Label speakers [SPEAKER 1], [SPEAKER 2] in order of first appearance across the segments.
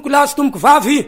[SPEAKER 1] tomboko lahy sy tomboko vavy.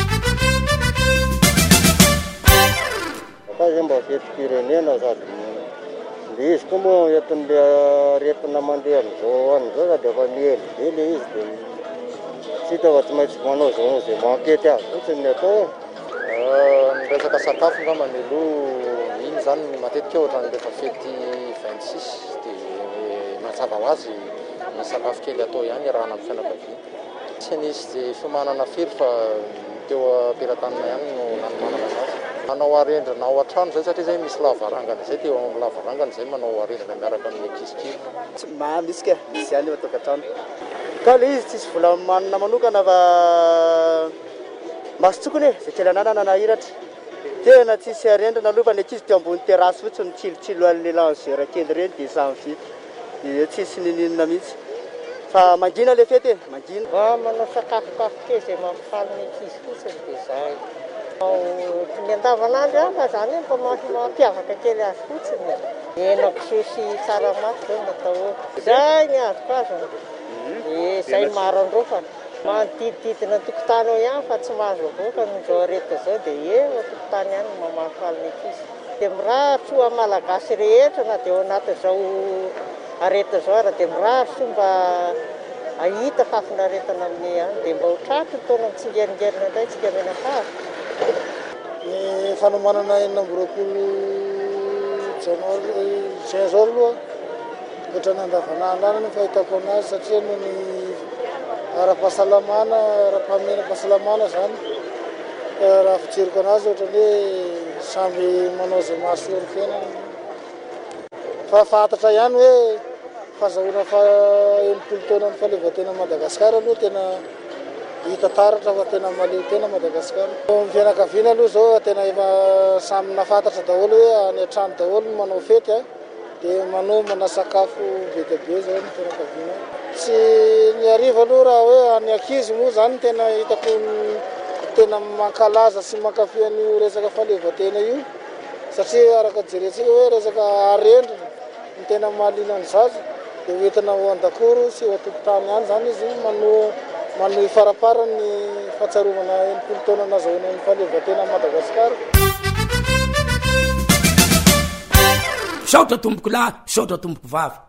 [SPEAKER 2] Fa mba fetim-pirenena sady le izy koa moa entin'le aretina mandeha am'izao an'izao dia efa miely le izy dia tsy hita fa tsy maintsy manao zao zay mankety azy fotsiny ny atao.
[SPEAKER 3] Ny resaka sakafo ngamba ny aloha iny zany matetika ohatran'ny rehefa fety 26 dia mazava ho azy ny sakafo kely atao ihany raha amin'ny fianakaviana. Tsy nisy izay fiomanana firy fa teo ampelantanana ihany no nanomanana azy. Manao arendrina ao an-trano zay satria zay misy lavarangana zay teo amin'ny lavarangana zay manao arendrina miaraka amin'ny ankizy.
[SPEAKER 4] Misy ka misy ihany eo tokantrano. Ka le izy tsisy vola manana manokana fa masotsokony zay kelananana nahiratra. Tena tsisy arendrina aloha fa ny ankizy teo ambony terasy fotsiny tsilotsilo an'le langera kely reny dia samy vita. Dia tsisy nininona mihitsy. Fa mangina le fety e, mangina.
[SPEAKER 5] Manao sakafokafo kely zay mampifaly ny ankizy fotsiny dia zay. Ny andavanandro afa zany mba mampiavaka kely azy fotsiny. Henakisoa sy tsaramaso zao natao. Zay ny azoko azy. Zay maro androfana. Manodidididina tokotany ao ihany fa tsy mahazo avoaka n'izao areta zao dia eo tokotany ihany no mampifaly ny ankizy. Dia mirahatra malagasy rehetra na dia ao anatin'izao areta zao ara dia mirahatra mba ahita fafinaretana amin'ny any dia mba ho tratry taona mitsingeringerina indray tsika menakavy.
[SPEAKER 6] Ny fanomanana enina amby roapolo janoary zao aloha ohatrany andavanandro any ny fahitako anazy satria no ny ara-pahasalamana ara-pahamena-pahasalamana zany raha fijeriko anazy ohatrany hoe samby manao zay mahasoa ny fiainana. Fa fantatra ihany hoe fahazahoana fa 80 taona ny fahaleovan-tena Madagasikara aloha tena hita taratra fa tena maleo tena Madagasikara. Ny fianakaviana aloha zao tena efa samy nafantatra daholo hoe any an-trano daholo no manao fety dia manomana sakafo be dia be zao ny fianakaviana. Tsy ny hariva aloha raha hoe any ankizy moa zany tena hitako tena mankalaza sy mankafy an'io resaka fahaleovan-tena io satria araka jerentsika hoe resaka arendrina ny tena mahaliana ny zaza dia hoentina ho an-dakoro sy ho an-tokotany ihany zany izy manohy farapara ny fahatsaromana 80 taona nazahoana ny fahaleovan-tena Madagasikara.
[SPEAKER 1] Saotra tomboko lahy, saotra tomboko vavy.